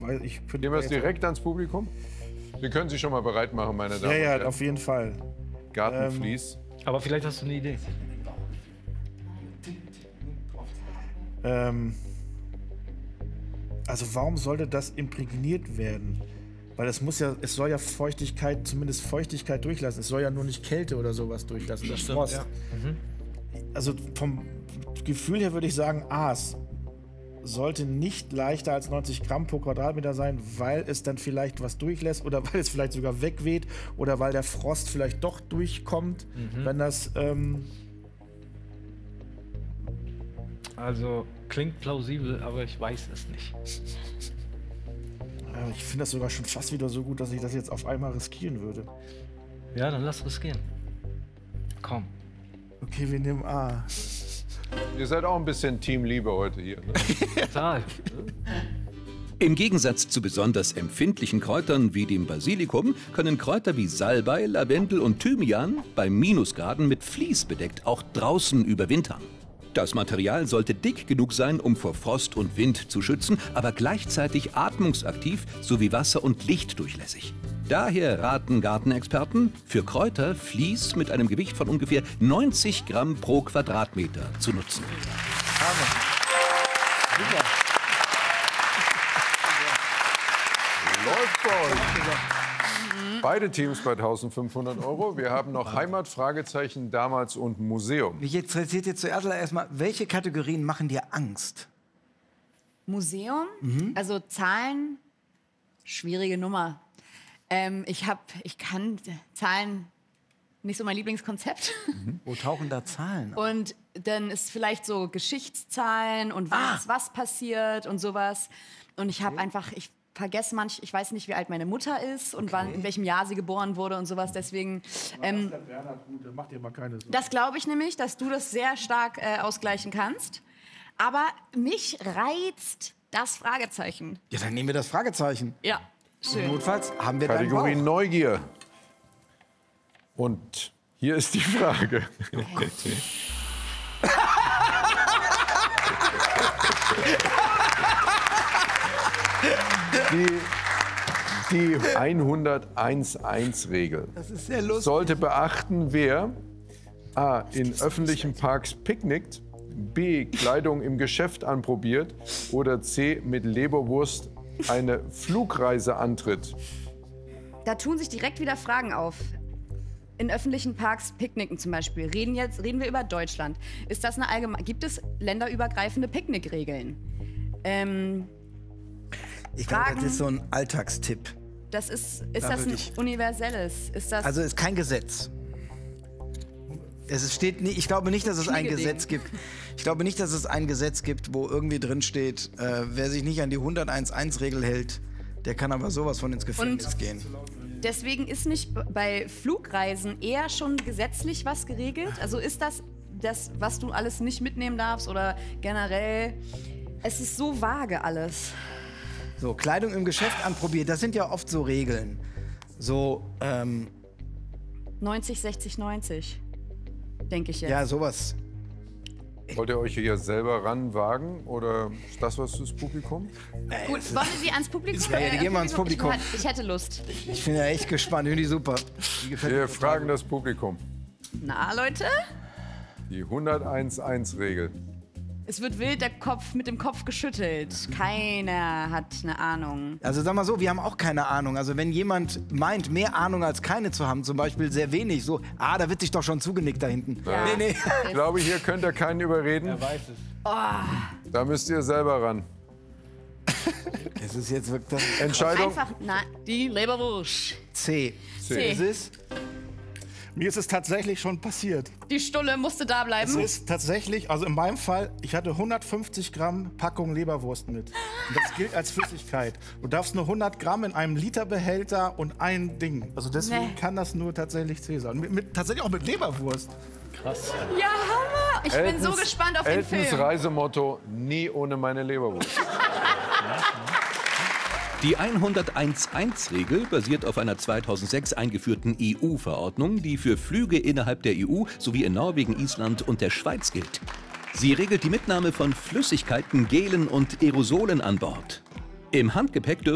Weil ich könnte Nehmen wir es direkt ans Publikum? Wir können sich schon mal bereit machen, meine Damen und Ja, Herren. ja, auf jeden Fall. Gartenvlies. Aber vielleicht hast du eine Idee. Also warum sollte das imprägniert werden? Weil es soll ja Feuchtigkeit, zumindest Feuchtigkeit durchlassen. Es soll ja nur nicht Kälte oder sowas durchlassen. Das Frost. Ja. Also vom Gefühl her würde ich sagen, es sollte nicht leichter als 90 Gramm pro Quadratmeter sein, weil es dann vielleicht was durchlässt oder weil es vielleicht sogar wegweht oder weil der Frost vielleicht doch durchkommt, wenn das... Also klingt plausibel, aber ich weiß es nicht. Ich finde das sogar schon fast wieder so gut, dass ich das jetzt auf einmal riskieren würde. Ja, dann lass riskieren. Komm. Okay, wir nehmen A. Ihr seid auch ein bisschen Teamliebe heute hier, ne? Total. Im Gegensatz zu besonders empfindlichen Kräutern wie dem Basilikum können Kräuter wie Salbei, Lavendel und Thymian bei Minusgraden mit Vlies bedeckt auch draußen überwintern. Das Material sollte dick genug sein, um vor Frost und Wind zu schützen, aber gleichzeitig atmungsaktiv sowie wasser- und lichtdurchlässig. Daher raten Gartenexperten, für Kräuter Vlies mit einem Gewicht von ungefähr 90 Gramm pro Quadratmeter zu nutzen. Super. Läuft bei euch. Beide Teams bei 1.500 €. Wir haben noch Heimat, Fragezeichen, damals und Museum. Mich interessiert jetzt zuerst erstmal, welche Kategorien machen dir Angst? Museum, also Zahlen, schwierige Nummer. Ich kann Zahlen nicht so mein Lieblingskonzept. Wo tauchen da Zahlen auf? Und dann ist vielleicht so Geschichtszahlen und was passiert und sowas. Und ich habe einfach, ich vergesse ich weiß nicht, wie alt meine Mutter ist und in welchem Jahr sie geboren wurde und sowas. Deswegen, Mach dir mal keine Sorgen. das glaube ich nämlich, dass du das sehr stark ausgleichen kannst. Aber mich reizt das Fragezeichen. Ja, dann nehmen wir das Fragezeichen. Ja, schön. Notfalls haben wir deinen Kategorie Bauch. Neugier. Und hier ist die Frage. Die 101-1-Regel Das ist sehr lustig. sollte beachten, wer A. in öffentlichen Parks picknickt, B. Kleidung im Geschäft anprobiert oder C. mit Leberwurst eine Flugreise antritt. Da tun sich direkt wieder Fragen auf. In öffentlichen Parks picknicken zum Beispiel. Reden wir über Deutschland. Ist das gibt es länderübergreifende Picknickregeln? Ich glaube, Fragen. das ist so ein Alltagstipp. Ist Da das würde ein ich- universelles? Ist das Also ist kein Gesetz. Steht nicht, ich glaube nicht, dass es ein Kniegeding. Gesetz gibt. Ich glaube nicht, dass es ein Gesetz gibt, wo irgendwie drin steht, wer sich nicht an die 101-1-Regel hält, der kann aber sowas von ins Gefängnis gehen. deswegen ist nicht bei Flugreisen eher schon gesetzlich was geregelt? Also ist das, was du alles nicht mitnehmen darfst oder generell? Es ist so vage alles. So, Kleidung im Geschäft anprobiert, das sind ja oft so Regeln. So, 90, 60, 90. Denke ich jetzt. ja, sowas. Wollt ihr euch hier selber ranwagen oder ist das was fürs Publikum? Gut, wollen wir sie ans Publikum? Ja, die gehen wir ans Publikum. Ich hätte Lust. Ich bin ja echt gespannt, finde ich super. Die gefällt mir Wir total fragen gut. das Publikum. Na, Leute? Die 101-1-Regel. Es wird wild mit dem Kopf geschüttelt. Keiner hat eine Ahnung. Also sag mal so, wir haben auch keine Ahnung. Also wenn jemand meint, mehr Ahnung als keine zu haben, zum Beispiel sehr wenig, so, da wird sich doch schon zugenickt da hinten. Ja. Nee. Ich glaube, hier könnt ihr keinen überreden. Wer weiß es. Da müsst ihr selber ran. Es ist jetzt wirklich Entscheidung. Einfach, die Leberwurst. C. C. Es ist Mir ist es tatsächlich schon passiert. Die Stulle musste da Es bleiben. ist tatsächlich, also in meinem Fall, ich hatte 150 Gramm Packung Leberwurst mit. Und das gilt als Flüssigkeit. Du darfst nur 100 Gramm in einem Literbehälter und ein Ding. Also deswegen Nee. kann das nur tatsächlich C sein. Tatsächlich auch mit Leberwurst. Krass. Ja, Hammer. Ich bin so gespannt auf den Eltons Film. Reisemotto, nie ohne meine Leberwurst. Die 101-1-Regel basiert auf einer 2006 eingeführten EU-Verordnung, die für Flüge innerhalb der EU sowie in Norwegen, Island und der Schweiz gilt. Sie regelt die Mitnahme von Flüssigkeiten, Gelen und Aerosolen an Bord. Im Handgepäck dürfen